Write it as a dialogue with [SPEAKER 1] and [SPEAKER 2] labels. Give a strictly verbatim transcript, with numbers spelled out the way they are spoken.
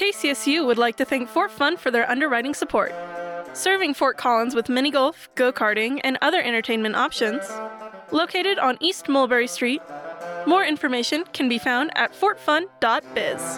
[SPEAKER 1] Mulberry C S U would like to thank Fort Fun for their underwriting support. Serving Fort Collins with mini golf, go-karting, and other entertainment options. Located on East Mulberry Street. More information can be found at fort fun dot biz.